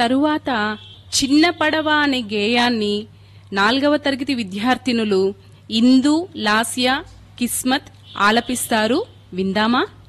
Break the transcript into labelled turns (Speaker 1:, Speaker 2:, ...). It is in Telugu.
Speaker 1: తరువాత చిన్న పడవ అనే గేయాన్ని 4వ తరగతి విద్యార్థినులు ఇందు, లాస్య, కిస్మత్ ఆలపిస్తారు. విందామా?